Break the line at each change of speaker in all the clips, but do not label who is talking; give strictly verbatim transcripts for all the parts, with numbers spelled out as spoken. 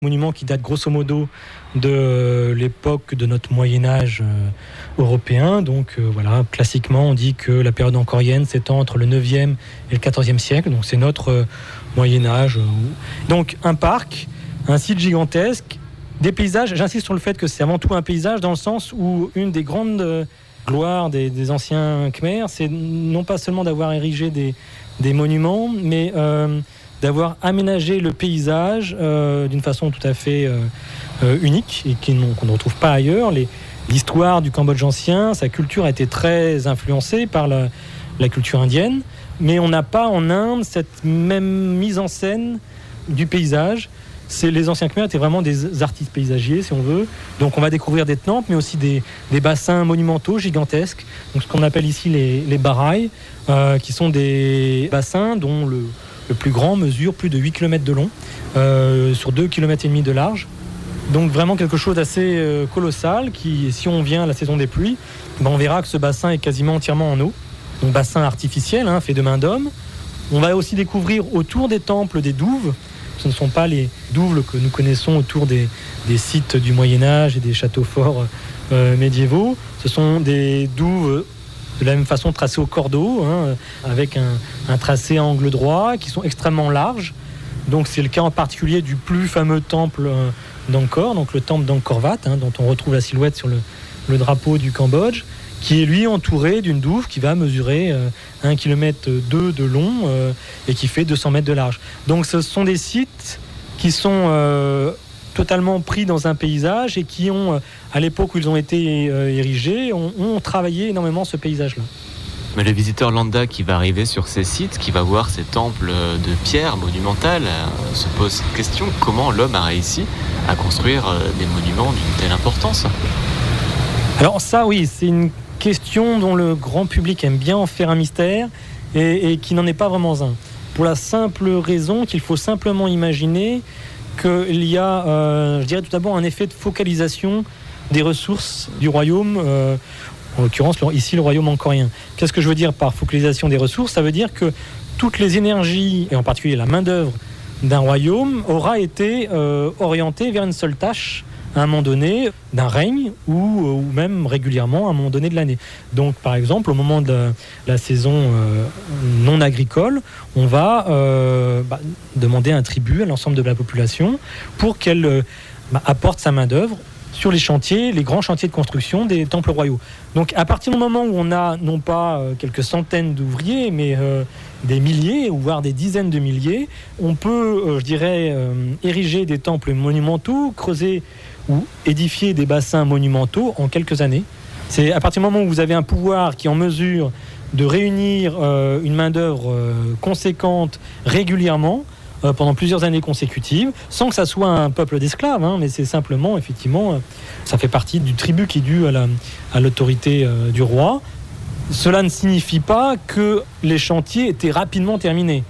Monument qui date grosso modo de l'époque de notre Moyen-Âge euh, européen. Donc euh, voilà, classiquement on dit que la période angkorienne s'étend entre le neuvième et le quatorzième siècle. Donc c'est notre euh, Moyen-Âge. Euh, donc un parc, un site gigantesque, des paysages. J'insiste sur le fait que c'est avant tout un paysage dans le sens où une des grandes euh, gloires des, des anciens Khmers, c'est non pas seulement d'avoir érigé des, des monuments, mais... Euh, d'avoir aménagé le paysage euh, d'une façon tout à fait euh, euh, unique et qu'on ne retrouve pas ailleurs. Les, l'histoire du Cambodge ancien, sa culture a été très influencée par la, la culture indienne, mais on n'a pas en Inde cette même mise en scène du paysage. C'est, les anciens Khmers étaient vraiment des artistes paysagiers, si on veut. Donc on va découvrir des temples, mais aussi des, des bassins monumentaux gigantesques, donc ce qu'on appelle ici les, les baraïs, euh, qui sont des bassins dont le Le plus grand mesure plus de huit kilomètres de long, euh, sur deux kilomètres et demi de large. Donc vraiment quelque chose d'assez euh, colossal qui, si on vient à la saison des pluies, ben on verra que ce bassin est quasiment entièrement en eau. Donc bassin artificiel, hein, fait de main d'homme. On va aussi découvrir autour des temples des douves. Ce ne sont pas les douves que nous connaissons autour des, des sites du Moyen-Âge et des châteaux forts euh, médiévaux. Ce sont des douves de la même façon tracés au cordeau, hein, avec un, un tracé à angle droit, qui sont extrêmement larges. Donc c'est le cas en particulier du plus fameux temple euh, d'Angkor, donc le temple d'Angkor Wat, hein, dont on retrouve la silhouette sur le, le drapeau du Cambodge, qui est lui entouré d'une douve qui va mesurer euh, un kilomètre deux de long euh, et qui fait deux cents mètres de large. Donc ce sont des sites qui sont euh, totalement pris dans un paysage et qui ont, à l'époque où ils ont été euh, érigés, ont, ont travaillé énormément ce paysage-là.
Mais le visiteur lambda qui va arriver sur ces sites, qui va voir ces temples de pierre monumentales, euh, se pose cette question: comment l'homme a réussi à construire euh, des monuments d'une telle importance ?
Alors ça, oui, c'est une question dont le grand public aime bien en faire un mystère et, et qui n'en est pas vraiment un. Pour la simple raison qu'il faut simplement imaginer qu'il y a, euh, je dirais tout d'abord, un effet de focalisation des ressources du royaume, euh, en l'occurrence ici le royaume angkorien. Qu'est-ce que je veux dire par focalisation des ressources ? Ça veut dire que toutes les énergies, et en particulier la main-d'œuvre d'un royaume, aura été euh, orientée vers une seule tâche à un moment donné d'un règne ou, ou même régulièrement à un moment donné de l'année. Donc par exemple au moment de la, la saison euh, non agricole, on va euh, bah, demander un tribut à l'ensemble de la population pour qu'elle euh, bah, apporte sa main d'œuvre sur les chantiers, les grands chantiers de construction des temples royaux. Donc à partir du moment où on a non pas euh, quelques centaines d'ouvriers, mais euh, des milliers, ou voire des dizaines de milliers, on peut, euh, je dirais, euh, ériger des temples monumentaux, creuser ou édifier des bassins monumentaux en quelques années. C'est à partir du moment où vous avez un pouvoir qui est en mesure de réunir euh, une main-d'œuvre euh, conséquente régulièrement, euh, pendant plusieurs années consécutives, sans que ça soit un peuple d'esclaves, hein, mais c'est simplement, effectivement, euh, ça fait partie du tribut qui est dû à, la, à l'autorité euh, du roi. Cela ne signifie pas que les chantiers étaient rapidement terminés.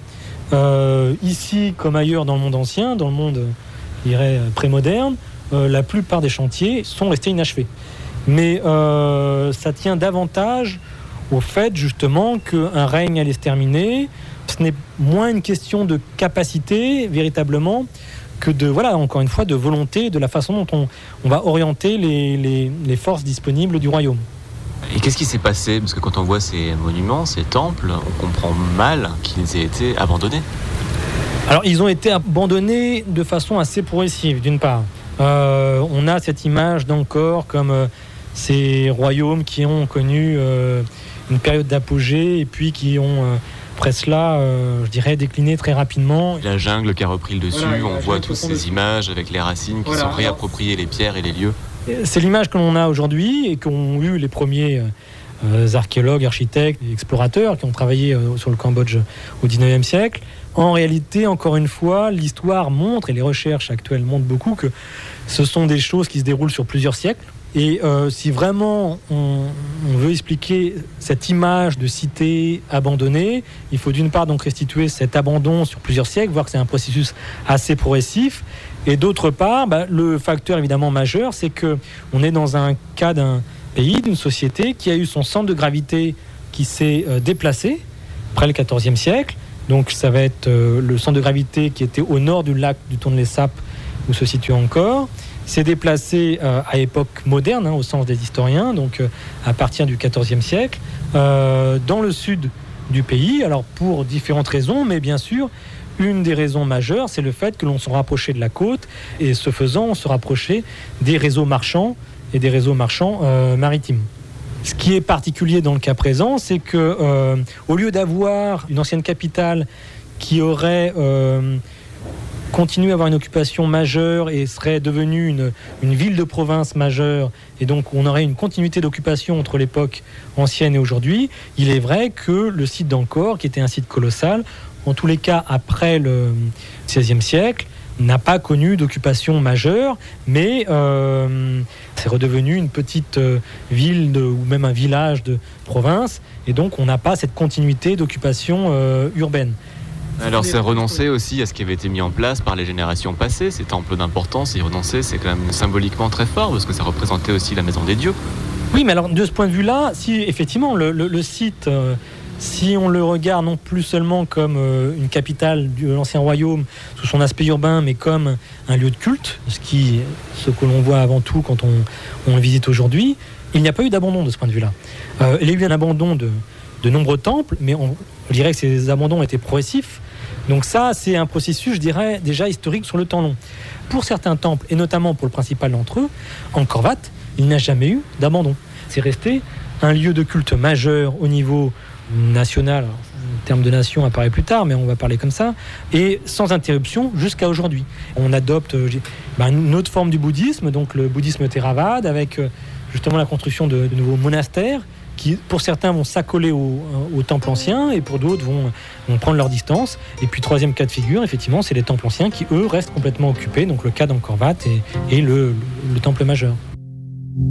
Euh, ici, comme ailleurs dans le monde ancien, dans le monde, je dirais, pré-moderne, Euh, la plupart des chantiers sont restés inachevés. Mais euh, ça tient davantage au fait justement qu'un règne allait se terminer. Ce n'est moins une question de capacité véritablement que de, voilà, encore une fois, de volonté, de la façon dont on, on va orienter les, les, les forces disponibles du royaume.
Et qu'est-ce qui s'est passé ? Parce que quand on voit ces monuments, ces temples, on comprend mal qu'ils aient été abandonnés.
Alors ils ont été abandonnés de façon assez progressive, d'une part. Euh, on a cette image d'Angkor comme euh, ces royaumes qui ont connu euh, une période d'apogée et puis qui ont, euh, après cela, euh, je dirais, décliné très rapidement.
La jungle qui a repris le dessus, voilà, on voit toutes ces dessus. Images avec les racines qui voilà. sont réappropriées les pierres et les lieux.
C'est l'image que l'on a aujourd'hui et qu'ont eu les premiers euh, archéologues, architectes, explorateurs qui ont travaillé euh, sur le Cambodge au dix-neuvième siècle. En réalité, encore une fois, l'histoire montre, et les recherches actuelles montrent beaucoup, que ce sont des choses qui se déroulent sur plusieurs siècles. Et euh, si vraiment on, on veut expliquer cette image de cité abandonnée, il faut d'une part donc restituer cet abandon sur plusieurs siècles, voir que c'est un processus assez progressif. Et d'autre part, bah, le facteur évidemment majeur, c'est qu'on est dans un cas d'un pays, d'une société qui a eu son centre de gravité qui s'est euh, déplacé après le quatorzième siècle. Donc ça va être euh, le centre de gravité qui était au nord du lac du Tonlé Sap, où se situe Angkor, s'est déplacé euh, à époque moderne, hein, au sens des historiens, donc euh, à partir du quatorzième siècle, euh, dans le sud du pays, alors pour différentes raisons, mais bien sûr, une des raisons majeures, c'est le fait que l'on s'en rapprochait de la côte, et ce faisant, on se rapprochait des réseaux marchands et des réseaux marchands euh, maritimes. Ce qui est particulier dans le cas présent, c'est que euh, au lieu d'avoir une ancienne capitale qui aurait euh, continué à avoir une occupation majeure et serait devenue une, une ville de province majeure, et donc on aurait une continuité d'occupation entre l'époque ancienne et aujourd'hui, il est vrai que le site d'Angkor, qui était un site colossal, en tous les cas après le seizième siècle, n'a pas connu d'occupation majeure, mais euh, c'est redevenu une petite euh, ville de, ou même un village de province, et donc on n'a pas cette continuité d'occupation euh, urbaine.
Alors c'est renoncer aussi à ce qui avait été mis en place par les générations passées, ces temples d'importance, y renoncer c'est quand même symboliquement très fort, parce que ça représentait aussi la maison des dieux.
Oui, mais alors de ce point de vue-là, si effectivement le, le, le site... Euh, Si on le regarde non plus seulement comme une capitale de l'ancien royaume sous son aspect urbain, mais comme un lieu de culte, ce, qui, ce que l'on voit avant tout quand on, on le visite aujourd'hui, il n'y a pas eu d'abandon de ce point de vue-là. Euh, il y a eu un abandon de, de nombreux temples, mais on, on dirait que ces abandons étaient progressifs. Donc ça, c'est un processus, je dirais, déjà historique sur le temps long. Pour certains temples, et notamment pour le principal d'entre eux, Angkor Wat, il n'y a jamais eu d'abandon. C'est resté un lieu de culte majeur au niveau national, le terme de nation apparaît plus tard, mais on va parler comme ça, et sans interruption jusqu'à aujourd'hui. On adopte ben, une autre forme du bouddhisme, donc le bouddhisme Theravada, avec justement la construction de, de nouveaux monastères, qui pour certains vont s'accoler au, au temple ancien, et pour d'autres vont, vont prendre leur distance. Et puis troisième cas de figure, effectivement, c'est les temples anciens qui, eux, restent complètement occupés, donc le cas d'Angkor Wat et, et le, le, le temple majeur.